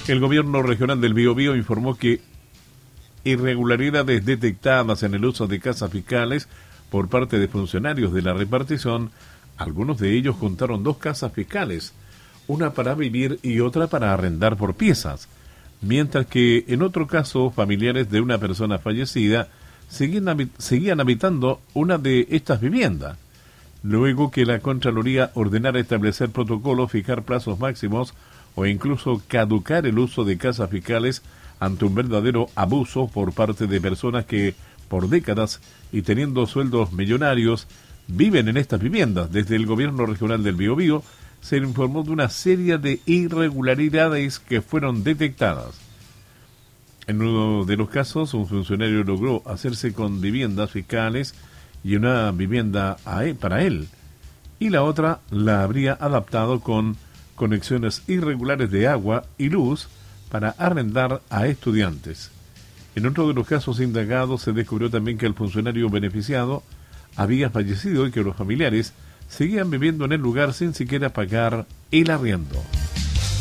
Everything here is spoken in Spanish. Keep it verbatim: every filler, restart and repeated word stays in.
El gobierno regional del Biobío informó que irregularidades detectadas en el uso de casas fiscales por parte de funcionarios de la repartición, algunos de ellos juntaron dos casas fiscales, una para vivir y otra para arrendar por piezas, mientras que en otro caso familiares de una persona fallecida seguían, habit- seguían habitando una de estas viviendas. Luego que la Contraloría ordenara establecer protocolos, fijar plazos máximos o incluso caducar el uso de casas fiscales ante un verdadero abuso por parte de personas que, por décadas y teniendo sueldos millonarios, viven en estas viviendas. Desde el gobierno regional del Biobío se informó de una serie de irregularidades que fueron detectadas. En uno de los casos, un funcionario logró hacerse con viviendas fiscales y una vivienda a él, para él, y la otra la habría adaptado con conexiones irregulares de agua y luz para arrendar a estudiantes. En otro de los casos indagados se descubrió también que el funcionario beneficiado había fallecido y que los familiares seguían viviendo en el lugar sin siquiera pagar el arriendo.